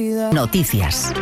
Noticias.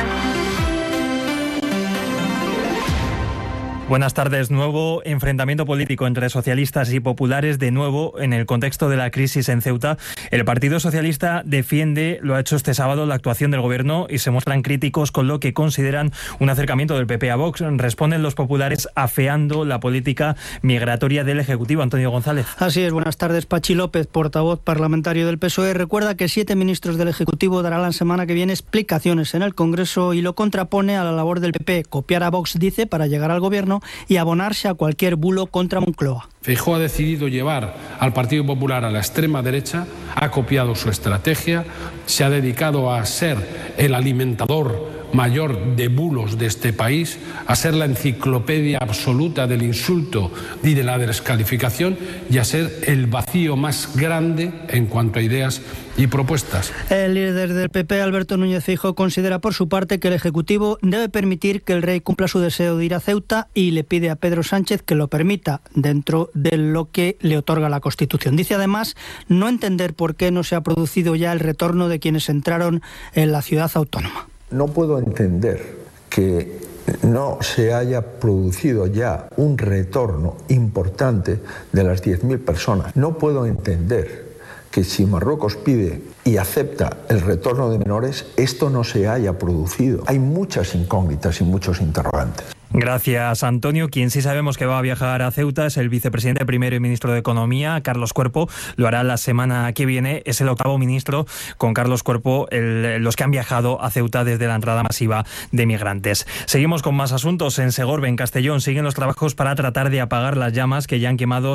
Buenas tardes. Nuevo enfrentamiento político entre socialistas y populares, de nuevo en el contexto de la crisis en Ceuta. El Partido Socialista defiende, lo ha hecho este sábado, la actuación del gobierno y se muestran críticos con lo que consideran un acercamiento del PP a Vox. Responden los populares afeando la política migratoria del Ejecutivo. Antonio González. Así es. Buenas tardes. Pachi López, portavoz parlamentario del PSOE, recuerda que 7 ministros del Ejecutivo darán la semana que viene explicaciones en el Congreso y lo contrapone a la labor del PP. Copiar a Vox, dice, para llegar al gobierno y abonarse a cualquier bulo contra Moncloa. Feijóo ha decidido llevar al Partido Popular a la extrema derecha, ha copiado su estrategia, se ha dedicado a ser el alimentador mayor de bulos de este país, a ser la enciclopedia absoluta del insulto y de la descalificación y a ser el vacío más grande en cuanto a ideas y propuestas. El líder del PP, Alberto Núñez Feijóo, considera por su parte que el Ejecutivo debe permitir que el rey cumpla su deseo de ir a Ceuta y le pide a Pedro Sánchez que lo permita dentro de lo que le otorga la Constitución. Dice además no entender por qué no se ha producido ya el retorno de quienes entraron en la ciudad autónoma. No puedo entender que no se haya producido ya un retorno importante de las 10.000 personas. No puedo entender que si Marruecos pide y acepta el retorno de menores, esto no se haya producido. Hay muchas incógnitas y muchos interrogantes. Gracias, Antonio. Quien sí sabemos que va a viajar a Ceuta es el vicepresidente primero y ministro de Economía, Carlos Cuerpo. Lo hará la semana que viene. Es el 8º ministro con Carlos Cuerpo, los que han viajado a Ceuta desde la entrada masiva de migrantes. Seguimos con más asuntos. En Segorbe, en Castellón, siguen los trabajos para tratar de apagar las llamas que ya han quemado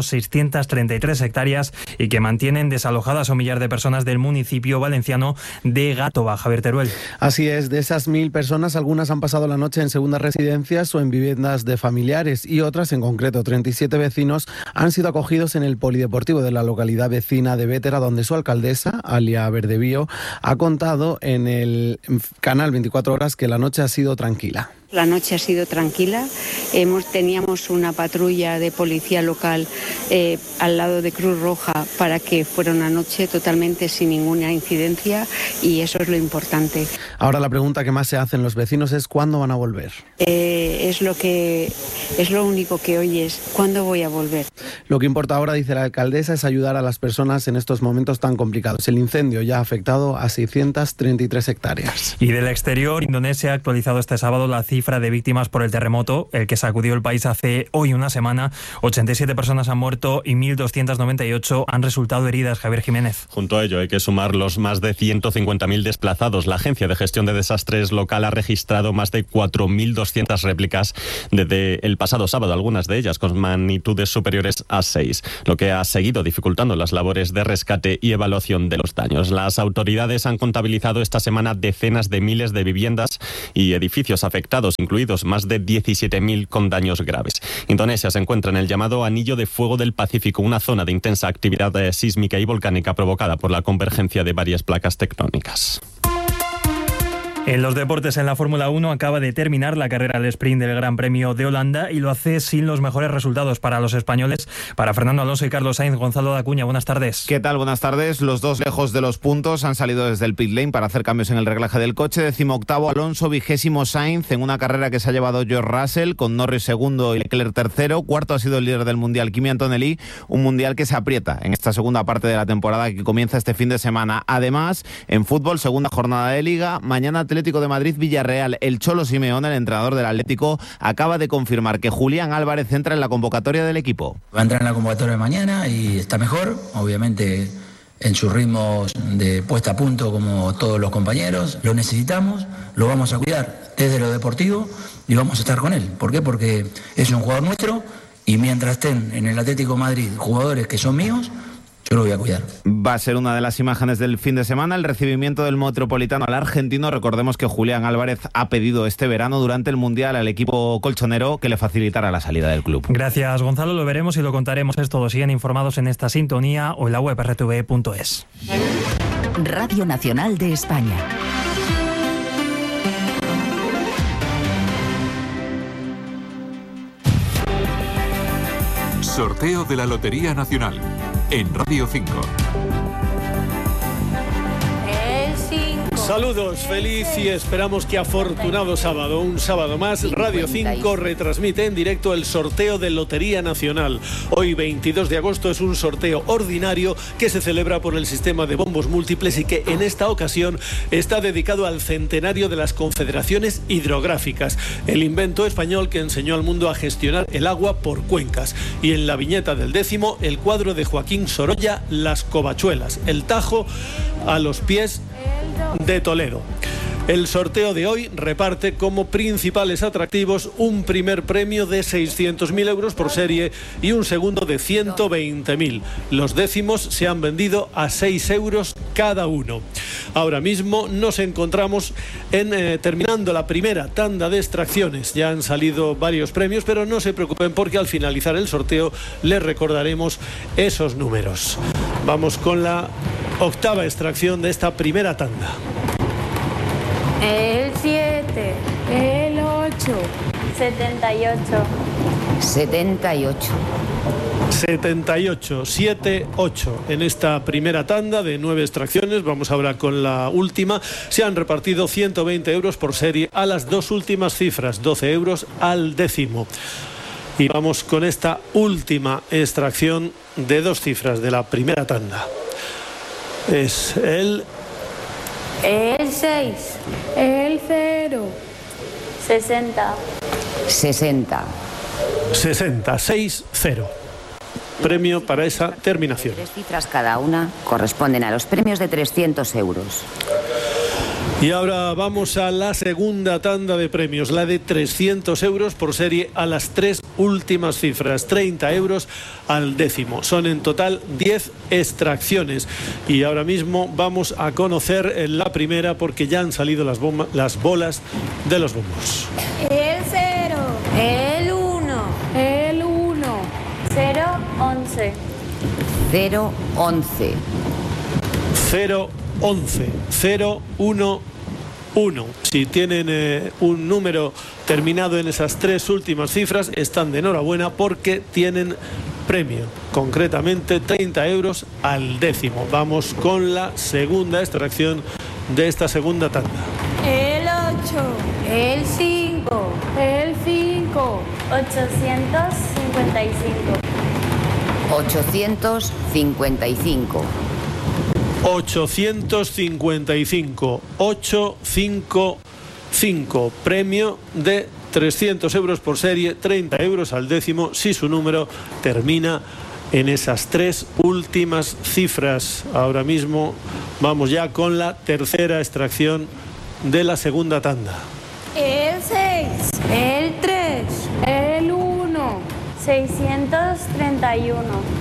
633 hectáreas y que mantienen desalojadas a un millar de personas del municipio valenciano de Gàtova. Javier Teruel. Así es. De esas 1.000 personas, algunas han pasado la noche en segundas residencias o en viviendas de familiares y otras, en concreto 37 vecinos, han sido acogidos en el polideportivo de la localidad vecina de Bétera, donde su alcaldesa, Alia Verdebío, ha contado en el canal 24 Horas que la noche ha sido tranquila. La noche ha sido tranquila. Teníamos una patrulla de policía local al lado de Cruz Roja para que fuera una noche totalmente sin ninguna incidencia y eso es lo importante. Ahora la pregunta que más se hacen los vecinos es ¿cuándo van a volver? Es lo único que oyes. ¿Cuándo voy a volver? Lo que importa ahora, dice la alcaldesa, es ayudar a las personas en estos momentos tan complicados. El incendio ya ha afectado a 633 hectáreas. Y del exterior, Indonesia ha actualizado este sábado la cifra de víctimas por el terremoto, el que sacudió el país hace hoy una semana. 87 personas han muerto y 1.298 han resultado heridas. Javier Jiménez. Junto a ello hay que sumar los más de 150.000 desplazados. La Agencia de Gestión de Desastres local ha registrado más de 4.200 réplicas desde el pasado sábado, algunas de ellas con magnitudes superiores a 6, lo que ha seguido dificultando las labores de rescate y evaluación de los daños. Las autoridades han contabilizado esta semana decenas de miles de viviendas y edificios afectados, incluidos más de 17.000 con daños graves. Indonesia se encuentra en el llamado Anillo de Fuego del Pacífico, una zona de intensa actividad sísmica y volcánica provocada por la convergencia de varias placas tectónicas. En los deportes, en la Fórmula 1 acaba de terminar la carrera al sprint del Gran Premio de Holanda y lo hace sin los mejores resultados para los españoles, para Fernando Alonso y Carlos Sainz. Gonzalo Dacuña, buenas tardes. ¿Qué tal? Buenas tardes. Los dos lejos de los puntos, han salido desde el pit lane para hacer cambios en el reglaje del coche. 18º Alonso, 20º Sainz, en una carrera que se ha llevado George Russell, con Norris segundo y Leclerc tercero. Cuarto ha sido el líder del Mundial, Kimi Antonelli, un Mundial que se aprieta en esta segunda parte de la temporada que comienza este fin de semana. Además, en fútbol, segunda jornada de Liga, mañana Atlético de Madrid, Villarreal. El Cholo Simeone, el entrenador del Atlético, acaba de confirmar que Julián Álvarez entra en la convocatoria del equipo. Va a entrar en la convocatoria de mañana y está mejor, obviamente en sus ritmos de puesta a punto como todos los compañeros. Lo necesitamos, lo vamos a cuidar desde lo deportivo y vamos a estar con él. ¿Por qué? Porque es un jugador nuestro y mientras estén en el Atlético de Madrid jugadores que son míos, yo lo voy a cuidar. Va a ser una de las imágenes del fin de semana, el recibimiento del Metropolitano al argentino. Recordemos que Julián Álvarez ha pedido este verano durante el Mundial al equipo colchonero que le facilitara la salida del club. Gracias, Gonzalo. Lo veremos y lo contaremos. Es todo. Siguen informados en esta sintonía o en la web rtve.es. Radio Nacional de España. Sorteo de la Lotería Nacional en Radio 5. Saludos, feliz y esperamos que afortunado sábado. Un sábado más, Radio 5 retransmite en directo el sorteo de Lotería Nacional. Hoy, 22 de agosto, es un sorteo ordinario que se celebra por el sistema de bombos múltiples y que en esta ocasión está dedicado al centenario de las confederaciones hidrográficas, el invento español que enseñó al mundo a gestionar el agua por cuencas. Y en la viñeta del 10º, el cuadro de Joaquín Sorolla, Las Covachuelas, el Tajo a los pies de Toledo. El sorteo de hoy reparte como principales atractivos un primer premio de 600.000 euros por serie y un segundo de 120.000. Los décimos se han vendido a 6 euros cada uno. Ahora mismo nos encontramos terminando la primera tanda de extracciones. Ya han salido varios premios, pero no se preocupen porque al finalizar el sorteo les recordaremos esos números. Vamos con la octava extracción de esta primera tanda. El 7, el 8, 78. 78. 78, 7, 8. En esta primera tanda de 9 extracciones, vamos ahora con la última, se han repartido 120 euros por serie a las dos últimas cifras, 12 euros al décimo. Y vamos con esta última extracción de 2 cifras de la primera tanda. Es el 6, el 0, 60. 60. 60, 6, 0. Premio para esa terminación. 3 cifras cada una corresponden a los premios de 300 euros. Y ahora vamos a la segunda tanda de premios, la de 300 euros por serie a las 3 últimas cifras, 30 euros al décimo. Son en total 10 extracciones. Y ahora mismo vamos a conocer la primera porque ya han salido las bolas de los bombos. El 0, el 1, el 1, 0, 11. 0, 11. 0, 11, 0, 1, 1. Si tienen un número terminado en esas 3 últimas cifras, están de enhorabuena porque tienen premio, concretamente 30 euros al décimo. Vamos con la segunda extracción de esta segunda tanda. El 8, el 5, el 5, 855. 855. 855, 855, premio de 300 euros por serie, 30 euros al décimo si su número termina en esas 3 últimas cifras. Ahora mismo vamos ya con la tercera extracción de la segunda tanda. El 6, el 3, el 1, 631.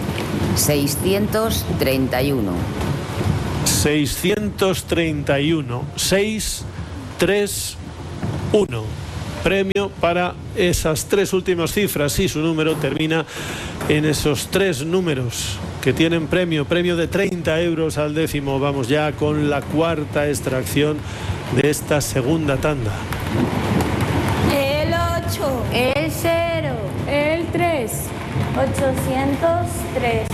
631. 631, 6, 3, 1. Premio para esas 3 últimas cifras si su número termina en esos 3 números que tienen premio de 30 euros al décimo. Vamos ya con la cuarta extracción de esta segunda tanda. El 8, el 0, el 3, 803.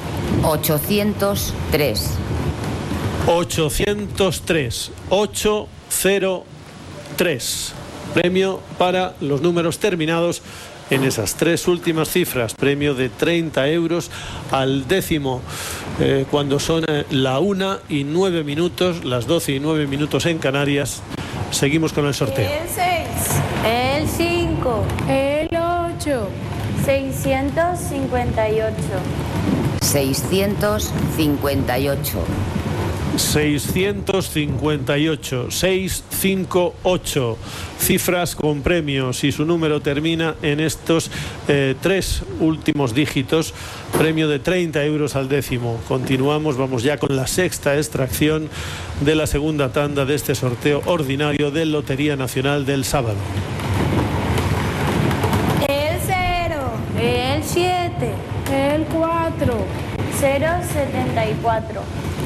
803. 803, 803. Premio para los números terminados en esas 3 últimas cifras. Premio de 30 euros al décimo. Cuando son la 1:09 minutos, las 12:09 en Canarias, seguimos con el sorteo. El 6, el 5, el 8, 658. 658. 658, 658 cifras con premios y su número termina en estos 3 últimos dígitos, premio de 30 euros al décimo. Continuamos, vamos ya con la sexta extracción de la segunda tanda de este sorteo ordinario de Lotería Nacional del sábado. El 0, el 7, el 4, 074.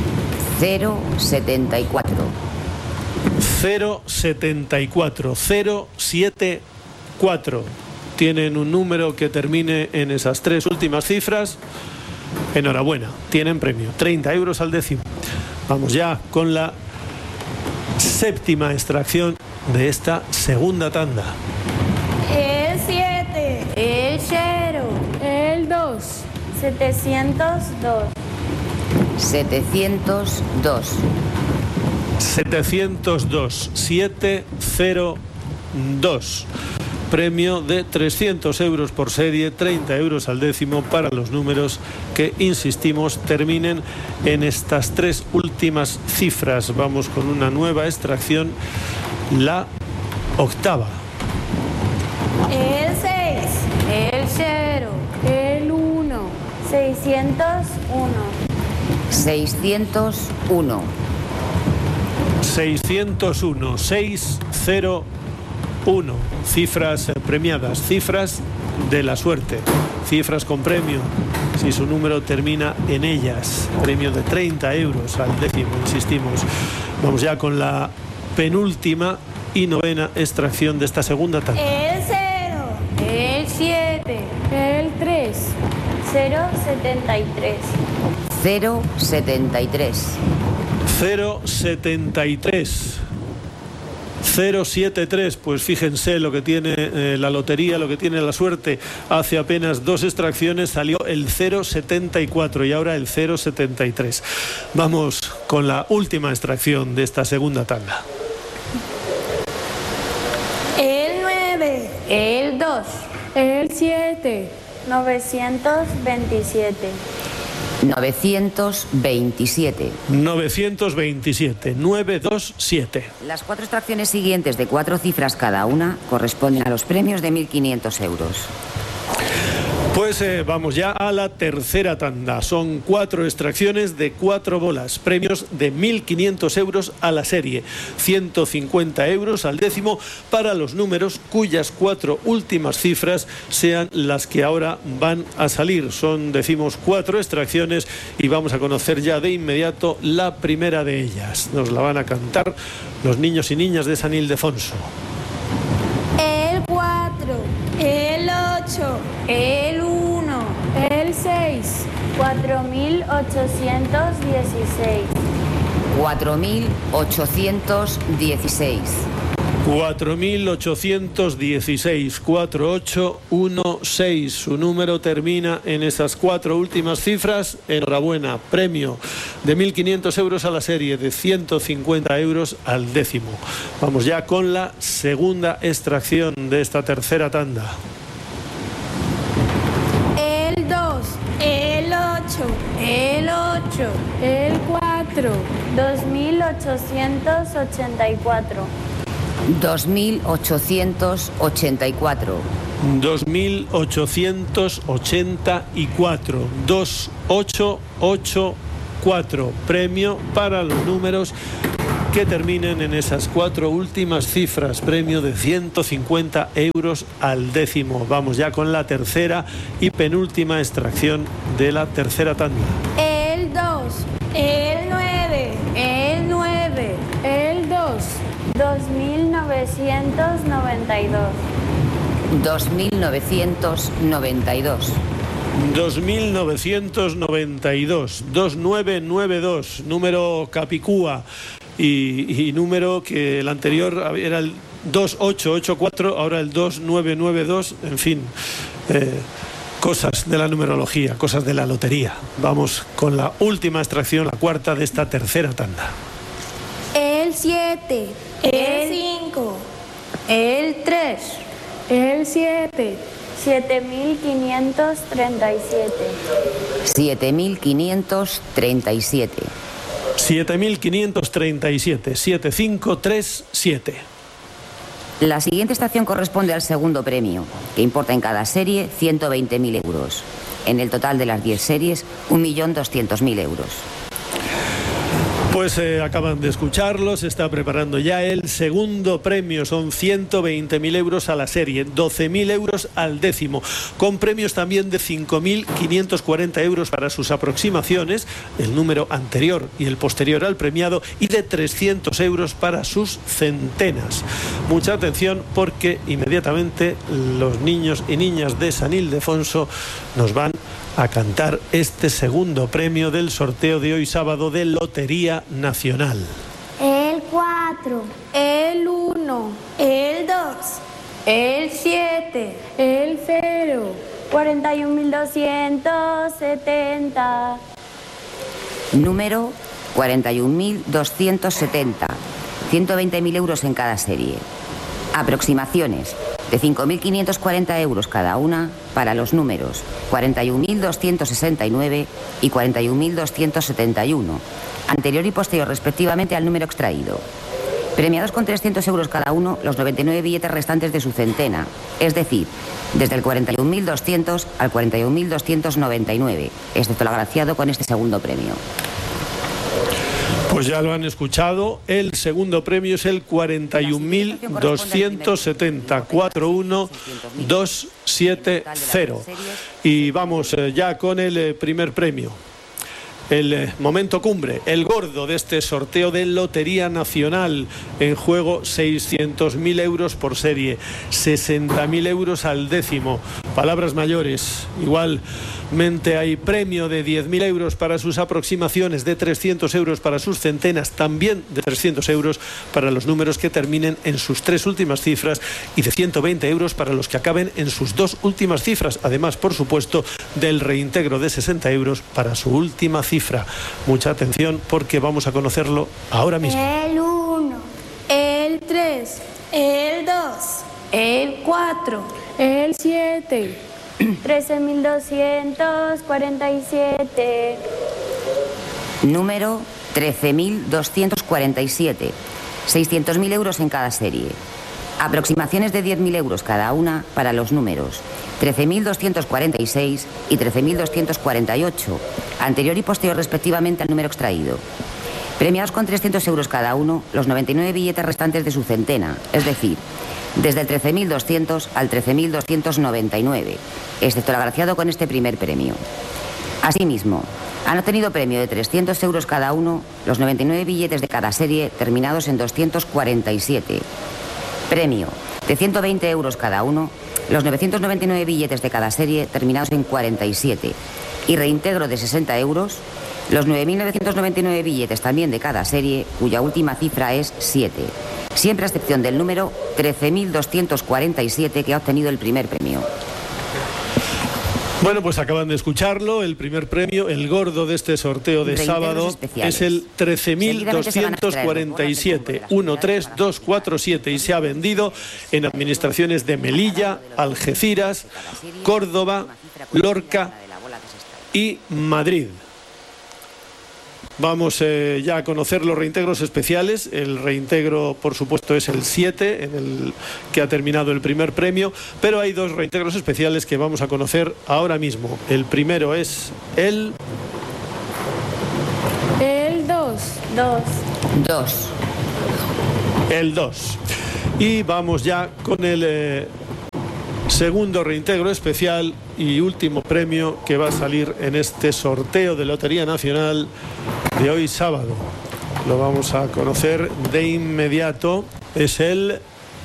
074. 074, 074. Tienen un número que termine en esas 3 últimas cifras. Enhorabuena, tienen premio, 30 euros al décimo. Vamos ya con la Séptima extracción de esta segunda tanda. El 7. El 0. El 2. 702. 702. 702. 702. Premio de 300 euros por serie, 30 euros al décimo para los números que, insistimos, terminen en estas tres últimas cifras. Vamos con una nueva extracción, la octava. El 6. El 0. El 1. 601. 601. 601. 601. Cifras premiadas, cifras de la suerte, cifras con premio, si su número termina en ellas. Premio de 30 euros al décimo, insistimos. Vamos ya con la penúltima y novena extracción de esta segunda tanda. El 0. El 7. El 3. 073. 073. 073. 073, pues fíjense lo que tiene la lotería, lo que tiene la suerte. Hace apenas dos extracciones salió el 074 y ahora el 073. Vamos con la última extracción de esta segunda tanda. El 9. El 2. El 7. 927. 927. 927. 927. Las cuatro extracciones siguientes de 4 cifras cada una corresponden a los premios de 1.500 euros. Pues vamos ya a la tercera tanda. Son 4 extracciones de 4 bolas. Premios de 1.500 euros a la serie. 150 euros al décimo para los números cuyas 4 últimas cifras sean las que ahora van a salir. Son, decimos, 4 extracciones y vamos a conocer ya de inmediato la primera de ellas. Nos la van a cantar los niños y niñas de San Ildefonso. El 4. El 8. El 1. El 6. 4.816. 4.816. 4.816, 4816. Su número termina en esas 4 últimas cifras. Enhorabuena, premio de 1.500 euros a la serie, de 150 euros al décimo. Vamos ya con la segunda extracción de esta tercera tanda. El 2, el 8, el 8, el 4, 2.884. 2.884. 2.884. 2884. Premio para los números que terminen en esas 4 últimas cifras. Premio de 150 euros al décimo. Vamos ya con la tercera y penúltima extracción de la tercera tanda. El 2, el 9, el 9, el 2, 2.992. 2.992. 2.992. 2992. Número capicúa. Y número que el anterior era el 2884, ahora el 2992, en fin, cosas de la numerología, cosas de la lotería. Vamos con la última extracción, la cuarta de esta tercera tanda. El 7, el 5, el 3, el 7, 7.537. 7.537. 7.537, 7537. La siguiente estación corresponde al segundo premio, que importa en cada serie 120.000 euros. En el total de las 10 series, 1.200.000 euros. Pues acaban de escucharlo, se está preparando ya el segundo premio, son 120.000 euros a la serie, 12.000 euros al décimo, con premios también de 5.540 euros para sus aproximaciones, el número anterior y el posterior al premiado, y de 300 euros para sus centenas. Mucha atención porque inmediatamente los niños y niñas de San Ildefonso nos van a cantar este segundo premio del sorteo de hoy sábado de Lotería Nacional. El 4. 4, el 1, el 2, el 7, el 0, 41.270. Número 41.270. 120.000 euros en cada serie. Aproximaciones de 5.540 euros cada una para los números 41.269 y 41.271, anterior y posterior respectivamente al número extraído. Premiados con 300 euros cada uno los 99 billetes restantes de su centena, es decir, desde el 41.200 al 41.299, excepto el agraciado con este segundo premio. Pues ya lo han escuchado, el segundo premio es el 41.270, 41270. Y vamos ya con el primer premio. El momento cumbre, el gordo de este sorteo de Lotería Nacional. En juego 600.000 euros por serie, 60.000 euros al décimo. Palabras mayores. Igualmente hay premio de 10.000 euros para sus aproximaciones, de 300 euros para sus centenas, también de 300 euros para los números que terminen en sus 3 últimas cifras y de 120 euros para los que acaben en sus 2 últimas cifras. Además, por supuesto, del reintegro de 60 euros para su última cifra. Mucha atención porque vamos a conocerlo ahora mismo. El 1, el 3, el 2, el 4, el 7, 13.247. Número 13.247. 600.000 euros en cada serie. Aproximaciones de 10.000 euros cada una para los números 13.246 y 13.248, anterior y posterior respectivamente al número extraído. Premiados con 300 euros cada uno los 99 billetes restantes de su centena, es decir, desde el 13.200 al 13.299, excepto el agraciado con este primer premio. Asimismo, han obtenido premio de 300 euros cada uno los 99 billetes de cada serie terminados en 247. Premio de 120 euros cada uno los 999 billetes de cada serie terminados en 47. Y reintegro de 60 euros los 9.999 billetes también de cada serie, cuya última cifra es 7. Siempre a excepción del número 13.247 que ha obtenido el primer premio. Bueno, pues acaban de escucharlo, el primer premio, el gordo de este sorteo de sábado es el 13.247, 13247, y se ha vendido en administraciones de Melilla, Algeciras, Córdoba, Lorca y Madrid. Vamos ya a conocer los reintegros especiales. El reintegro, por supuesto, es el 7, en el que ha terminado el primer premio, pero hay 2 reintegros especiales que vamos a conocer ahora mismo. El primero es el 2. El 2. Y vamos ya con el segundo reintegro especial y último premio que va a salir en este sorteo de Lotería Nacional de hoy sábado. Lo vamos a conocer de inmediato. Es el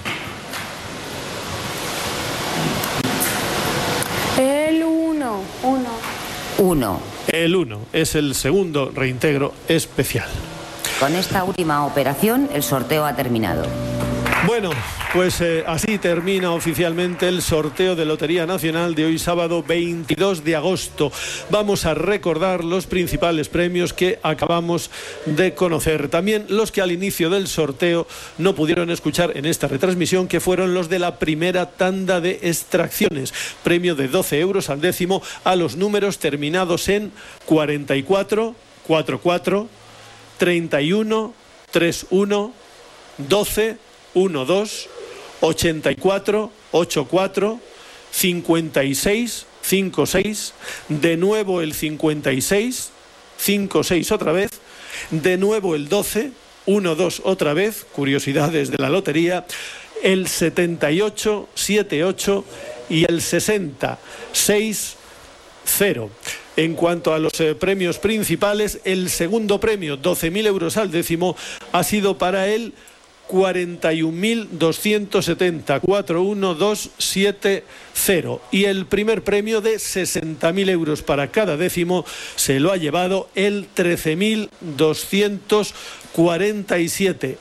1. El 1 es el segundo reintegro especial. Con esta última operación, el sorteo ha terminado. Bueno, pues así termina oficialmente el sorteo de Lotería Nacional de hoy sábado 22 de agosto. Vamos a recordar los principales premios que acabamos de conocer. También los que al inicio del sorteo no pudieron escuchar en esta retransmisión, que fueron los de la primera tanda de extracciones. Premio de 12 euros al décimo a los números terminados en 44, 44, 31, 31, 12, 12, 84, 84, 56, 56, de nuevo el 56, 56 otra vez, de nuevo el 12, 12 otra vez, curiosidades de la lotería, el 78, 78 y el 60, 6, 0. En cuanto a los premios principales, el segundo premio, 12.000 euros al décimo, ha sido para el 41.270, 41270, y el primer premio de 60.000 euros para cada décimo se lo ha llevado el 13.247. 47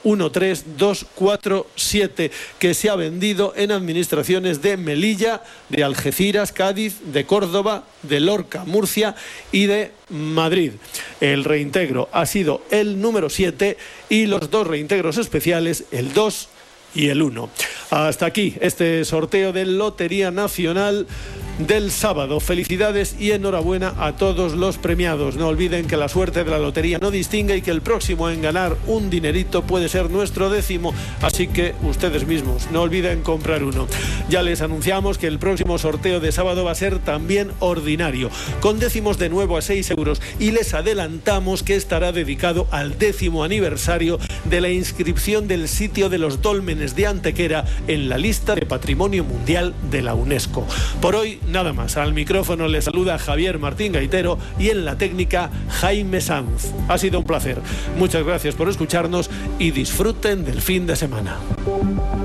13247, que se ha vendido en administraciones de Melilla, de Algeciras, Cádiz, de Córdoba, de Lorca, Murcia y de Madrid. El reintegro ha sido el número 7 y los 2 reintegros especiales, el 2 y el 1. Hasta aquí este sorteo de Lotería Nacional del sábado. Felicidades y enhorabuena a todos los premiados. No olviden que la suerte de la lotería no distingue y que el próximo en ganar un dinerito puede ser nuestro 10º, así que ustedes mismos no olviden comprar uno. Ya les anunciamos que el próximo sorteo de sábado va a ser también ordinario, con décimos de nuevo a 6 euros, y les adelantamos que estará dedicado al 10º aniversario de la inscripción del sitio de los dólmenes de Antequera en la lista de Patrimonio Mundial de la UNESCO. Por hoy nada más. Al micrófono les saluda Javier Martín Gaitero y en la técnica Jaime Sanz. Ha sido un placer. Muchas gracias por escucharnos y disfruten del fin de semana.